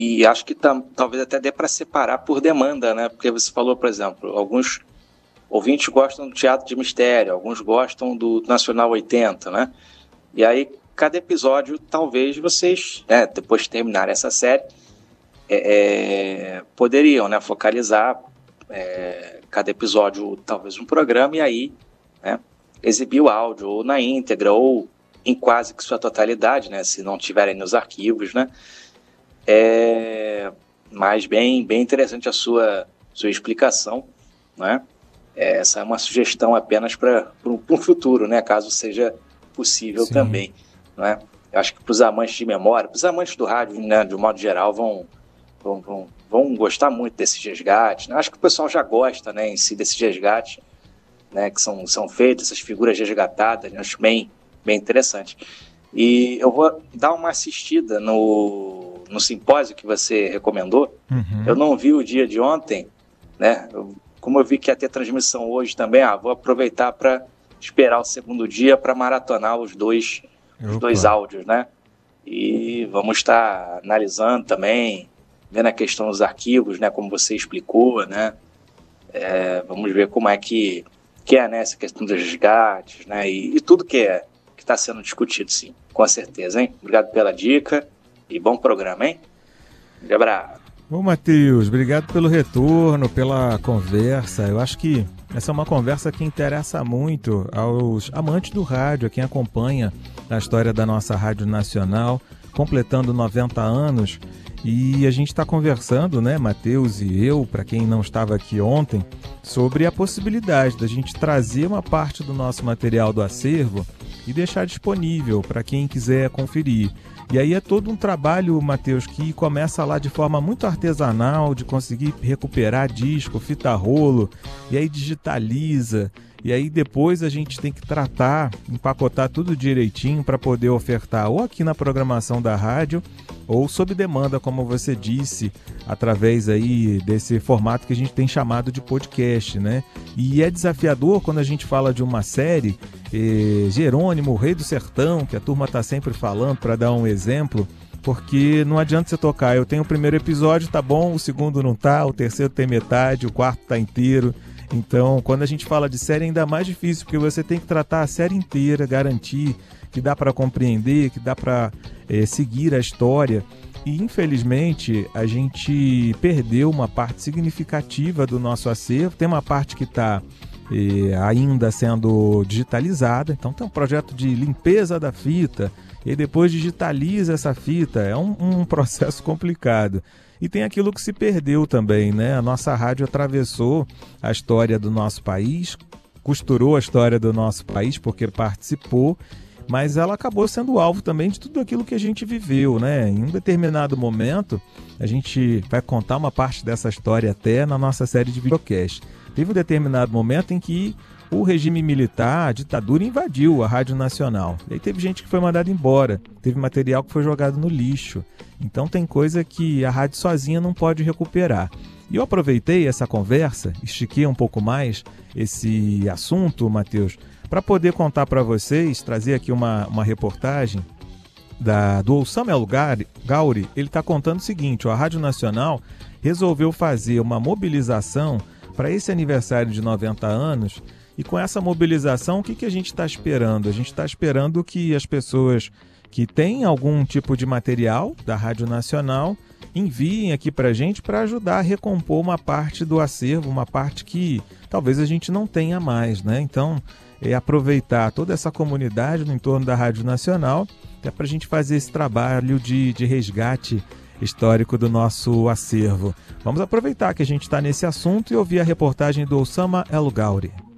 e acho que talvez até dê para separar por demanda, né? Porque você falou, por exemplo, alguns ouvintes gostam do teatro de mistério, alguns gostam do Nacional 80, né? E aí, cada episódio, talvez vocês, né, depois de terminar essa série, poderiam, né, focalizar cada episódio, talvez um programa, e aí, né, exibir o áudio ou na íntegra, ou em quase que sua totalidade, né, se não tiverem nos arquivos, né? Mas bem interessante a sua explicação, né? Essa é uma sugestão apenas para um futuro, né? Caso seja possível. Sim. Também, né? Eu acho que para os amantes de memória, para os amantes do rádio, né, de um modo geral, vão gostar muito desses resgates, né? Acho que o pessoal já gosta, né, em si, desses resgates, né, que são feitos, essas figuras resgatadas, né? Acho bem interessante. E eu vou dar uma assistida no simpósio que você recomendou. Uhum. Eu não vi o dia de ontem, né? Como eu vi que ia ter transmissão hoje também, vou aproveitar para esperar o segundo dia para maratonar os dois áudios, né? E vamos estar analisando também, vendo a questão dos arquivos, né? Como você explicou, né? Vamos ver como é que né? Essa questão dos resgates, né? E tudo que está sendo discutido, sim, com certeza, hein? Obrigado pela dica e bom programa, hein? Um abraço. Bom, Matheus, obrigado pelo retorno, pela conversa. Eu acho que essa é uma conversa que interessa muito aos amantes do rádio, a quem acompanha a história da nossa Rádio Nacional, completando 90 anos. E a gente está conversando, né, Matheus e eu, para quem não estava aqui ontem, sobre a possibilidade da gente trazer uma parte do nosso material do acervo e deixar disponível para quem quiser conferir. E aí é todo um trabalho, Matheus, que começa lá de forma muito artesanal, de conseguir recuperar disco, fita rolo, e aí digitaliza, e aí depois a gente tem que tratar, empacotar tudo direitinho para poder ofertar ou aqui na programação da rádio, ou sob demanda, como você disse, através aí desse formato que a gente tem chamado de podcast, né? E é desafiador quando a gente fala de uma série, Jerônimo, o Rei do Sertão, que a turma está sempre falando, para dar um exemplo, porque não adianta você tocar, eu tenho o primeiro episódio, tá bom, o segundo não tá, o terceiro tem metade, o quarto tá inteiro. Então, quando a gente fala de série, é ainda mais difícil, porque você tem que tratar a série inteira, garantir que dá para compreender, que dá para seguir a história. E, infelizmente, a gente perdeu uma parte significativa do nosso acervo. Tem uma parte que está ainda sendo digitalizada. Então, tem um projeto de limpeza da fita e depois digitaliza essa fita. É um processo complicado. E tem aquilo que se perdeu também, né? A nossa rádio atravessou a história do nosso país, costurou a história do nosso país porque participou, mas ela acabou sendo alvo também de tudo aquilo que a gente viveu, né? Em um determinado momento, a gente vai contar uma parte dessa história até na nossa série de videocast. Teve um determinado momento em que o regime militar, a ditadura, invadiu a Rádio Nacional. E aí teve gente que foi mandada embora, teve material que foi jogado no lixo. Então tem coisa que a rádio sozinha não pode recuperar. E eu aproveitei essa conversa, estiquei um pouco mais esse assunto, Matheus, para poder contar para vocês, trazer aqui uma reportagem do Samuel Gauri. Ele está contando o seguinte: a Rádio Nacional resolveu fazer uma mobilização para esse aniversário de 90 anos. E com essa mobilização, o que a gente está esperando? A gente está esperando que as pessoas que têm algum tipo de material da Rádio Nacional enviem aqui para a gente para ajudar a recompor uma parte do acervo, uma parte que talvez a gente não tenha mais, né? Então, aproveitar toda essa comunidade no entorno da Rádio Nacional para a gente fazer esse trabalho de resgate histórico do nosso acervo. Vamos aproveitar que a gente está nesse assunto e ouvir a reportagem do Osama El Gauri.